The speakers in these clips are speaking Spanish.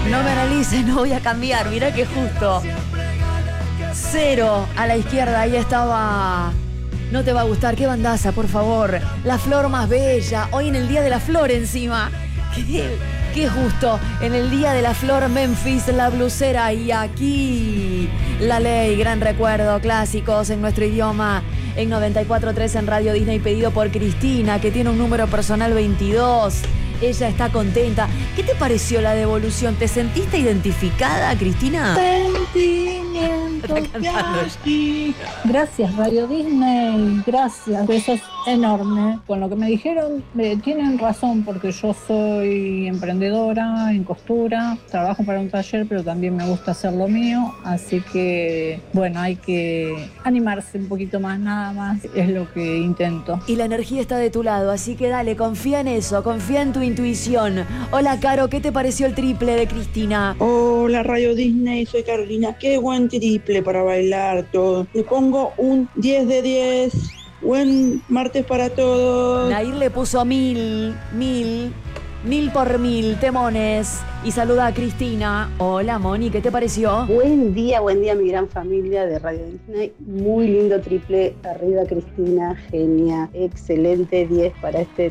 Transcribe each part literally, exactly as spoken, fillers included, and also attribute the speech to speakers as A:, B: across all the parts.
A: No me analices, no voy a cambiar. Mirá que justo. Cero a la izquierda, ahí estaba. No te va a gustar, qué bandaza, por favor. La flor más bella, hoy en el Día de la Flor encima. Qué, qué justo, en el Día de la Flor, Memphis, la blusera. Y aquí, La Ley, gran recuerdo, clásicos en nuestro idioma. En noventa y cuatro punto tres en Radio Disney, pedido por Cristina, que tiene un número personal veintidós. Ella está contenta. ¿Qué te pareció la devolución? ¿Te sentiste identificada, Cristina?
B: Sentimiento que aquí. Gracias, Radio Disney. Gracias. Eso es enorme. Con lo que me dijeron, eh, tienen razón, porque yo soy emprendedora en costura. Trabajo para un taller, pero también me gusta hacer lo mío. Así que, bueno, hay que animarse un poquito más, nada más. Es lo que intento.
A: Y la energía está de tu lado, así que dale, confía en eso, confía en tu intuición. Hola, Caro, ¿qué te pareció el triple de Cristina?
C: Hola, Radio Disney, soy Carolina. Qué buen triple para bailar todo. Le pongo un diez de diez. Buen martes para todos.
A: Nair le puso mil, mil, mil por mil, temones. Y saluda a Cristina. Hola, Moni, ¿qué te pareció?
D: Buen día, buen día, mi gran familia de Radio Disney. Muy lindo triple. Arriba, Cristina, genia. Excelente diez para este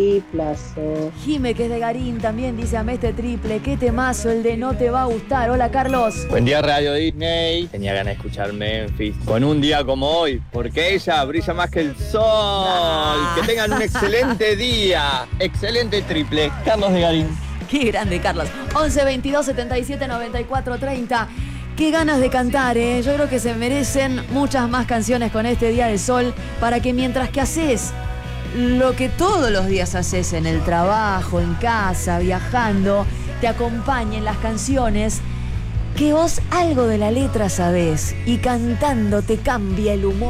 D: triplazo.
A: Jime, que es de Garín, también dice: amé este triple. Qué temazo el de No te va a gustar. Hola, Carlos.
E: Buen día, Radio Disney. Tenía ganas de escuchar Memphis con un día como hoy, porque ella brilla más que el sol. Ah. Que tengan un excelente día. Excelente triple. Carlos de Garín.
A: Qué grande, Carlos. once, veintidós, setenta y siete, noventa y cuatro, treinta. Qué ganas de cantar, ¿eh? Yo creo que se merecen muchas más canciones con este Día del Sol, para que mientras que haces lo que todos los días haces en el trabajo, en casa, viajando, te acompañen las canciones que vos algo de la letra sabés y cantando te cambia el humor.